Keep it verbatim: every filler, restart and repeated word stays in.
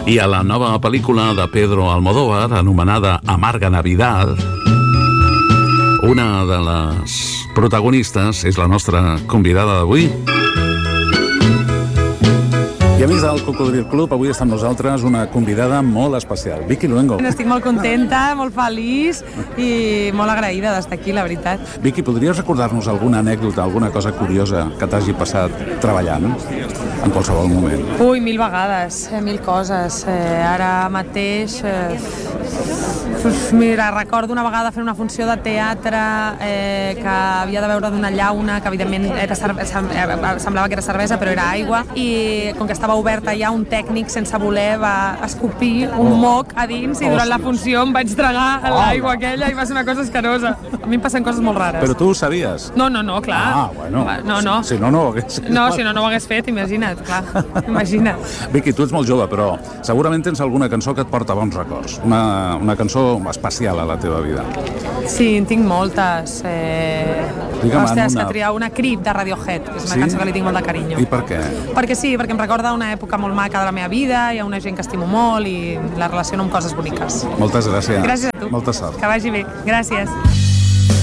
I a la nova pel·lícula de Pedro Almodóvar, anomenada Amarga Navidad, una de les protagonistes és la nostra convidada d'avui. I amics del Cocodril Club, avui està amb nosaltres una convidada molt especial, Vicky Luengo. Estic molt contenta, molt feliç i molt agraïda d'estar aquí, la veritat. Vicky, podries recordar-nos alguna anècdota, alguna cosa curiosa que t'hagi passat treballant en qualsevol moment? Ui, mil vegades, eh, mil coses. Eh, ara mateix... Eh, uf, mira, recordo una vegada fer una funció de teatre eh, que havia de beure d'una llauna, que evidentment era cerve- semblava que era cervesa, però era aigua, i com que estava oberta ja, un tècnic sense voler va escopir un moc a dins i durant la funció em vaig tragar l'aigua aquella i va ser una cosa escarosa. A mi em passen coses molt rares. Però tu ho sabies? No, no, no, clar. Ah, bueno. No, no. Si, si no, no ho hagués... No, si no, no ho hagués fet, imagina't, clar. Imagina't. Vicky, tu ets molt jove, però segurament tens alguna cançó que et porta bons records. Una, una cançó especial a la teva vida. Sí, en tinc moltes. Eh... Digue'm Ostres, una... que triar una Creep de Radiohead, que és una Sí? cançó que li tinc molt de carinyo. I per què? Perquè sí, perquè em recorda una època molt maca de la meva vida, hi ha una gent que estimo molt i la relaciono amb coses boniques. Moltes gràcies. Gràcies a tu. Molta sort. Que vagi bé. Gràcies.